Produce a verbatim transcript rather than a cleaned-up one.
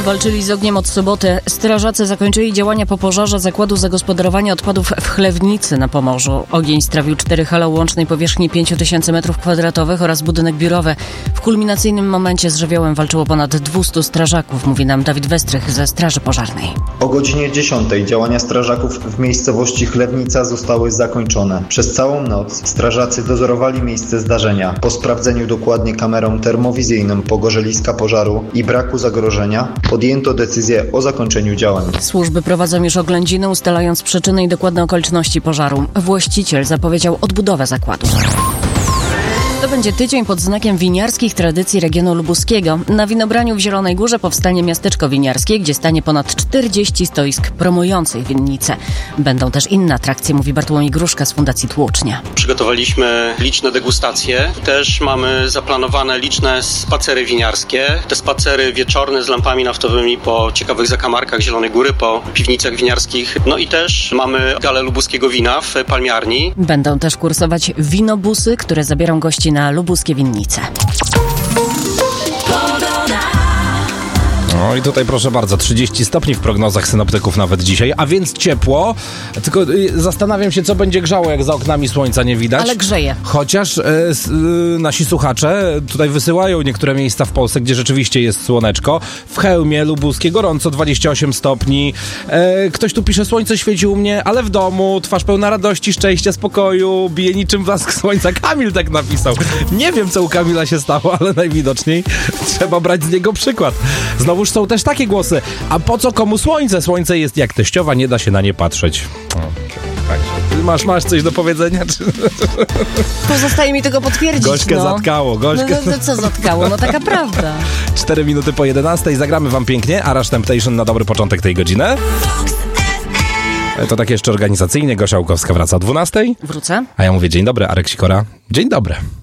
Walczyli z ogniem od soboty. Strażacy zakończyli działania po pożarze zakładu zagospodarowania odpadów w Chlewnicy na Pomorzu. Ogień strawił cztery hale o łącznej powierzchni pięć tysięcy metrów kwadratowych oraz budynek biurowy. W kulminacyjnym momencie z żywiołem walczyło ponad dwieście strażaków, mówi nam Dawid Westrych ze Straży Pożarnej. O godzinie dziesiątej działania strażaków w miejscowości Chlewnica zostały zakończone. Przez całą noc strażacy dozorowali miejsce zdarzenia. Po sprawdzeniu dokładnie kamerą termowizyjną pogorzeliska pożaru i braku zagrożenia podjęto decyzję o zakończeniu działań. Służby prowadzą już oględziny, ustalając przyczyny i dokładne okoliczności pożaru. Właściciel zapowiedział odbudowę zakładu. To będzie tydzień pod znakiem winiarskich tradycji regionu lubuskiego. Na winobraniu w Zielonej Górze powstanie miasteczko winiarskie, gdzie stanie ponad czterdzieści stoisk promujących winnicę. Będą też inne atrakcje, mówi Bartłomiej Gruszka z Fundacji Tłucznia. Przygotowaliśmy liczne degustacje. Też mamy zaplanowane liczne spacery winiarskie. Te spacery wieczorne z lampami naftowymi po ciekawych zakamarkach Zielonej Góry, po piwnicach winiarskich. No i też mamy galę lubuskiego wina w Palmiarni. Będą też kursować winobusy, które zabiorą gości na lubuskie winnice. No i tutaj proszę bardzo, trzydzieści stopni w prognozach synoptyków nawet dzisiaj, a więc ciepło, tylko y, zastanawiam się, co będzie grzało, jak za oknami słońca nie widać. Ale grzeje. Chociaż y, y, nasi słuchacze tutaj wysyłają niektóre miejsca w Polsce, gdzie rzeczywiście jest słoneczko. W Chełmie lubuskie gorąco, dwadzieścia osiem stopni. Y, ktoś tu pisze, słońce świeci u mnie, ale w domu, twarz pełna radości, szczęścia, spokoju, bije niczym blask słońca. Kamil tak napisał. Nie wiem, co u Kamila się stało, ale najwidoczniej trzeba brać z niego przykład. Znowuż są też takie głosy. A po co komu słońce? Słońce jest jak teściowa, nie da się na nie patrzeć. O, tak. Masz, masz coś do powiedzenia? Czy... Pozostaje mi tego potwierdzić. Gośkę no. zatkało. Gośkę... No, no, co zatkało? No taka prawda. Cztery minuty po jedenastej. Zagramy wam pięknie. Arash Temptation na dobry początek tej godziny. To tak jeszcze organizacyjnie. Gosia Łukowska wraca o dwunastej. Wrócę. A ja mówię dzień dobry, Arek Sikora. Dzień dobry.